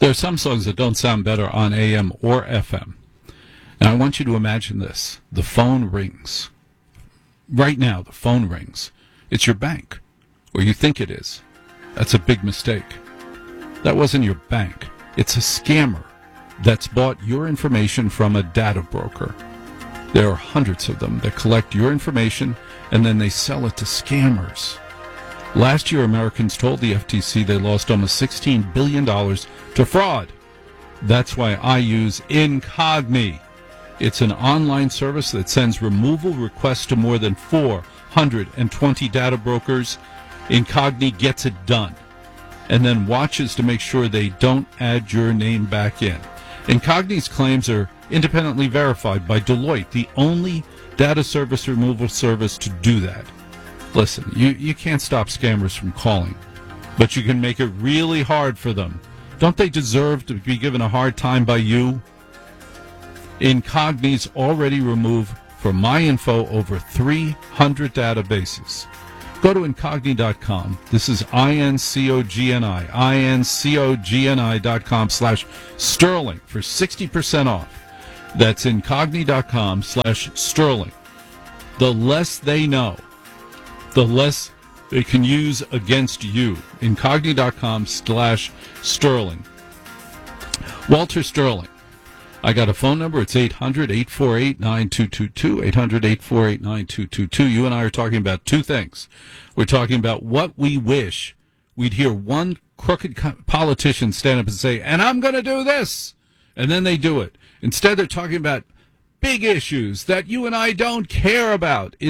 There are some songs that don't sound better on AM or FM. And I want you to imagine this. The phone rings. Right now, the phone rings. It's your bank, or you think it is. That's a big mistake. That wasn't your bank. It's a scammer that's bought your information from a data broker. There are hundreds of them that collect your information, and then they sell it to scammers. Last year, Americans told the FTC they lost almost $16 billion to fraud. That's why I use Incogni. It's an online service that sends removal requests to more than 420 data brokers. Incogni gets it done and then watches to make sure they don't add your name back in. Incogni's claims are independently verified by Deloitte, the only data service removal service to do that. Listen, you can't stop scammers from calling, but you can make it really hard for them. Don't they deserve to be given a hard time by you? Incogni's already removed from my info over 300 databases. Go to Incogni.com. This is INCOGNI, INCOGNI.com/Sterling for 60% off. That's Incogni.com/Sterling. The less they know, the less they can use against you. Incogni.com/Sterling. Walter Sterling. I got a phone number. It's 800-848-9222, 800-848-9222. You and I are talking about two things. We're talking about what we wish we'd hear one crooked politician stand up and say, and I'm going to do this. And then they do it. Instead, they're talking about big issues that you and I don't care about.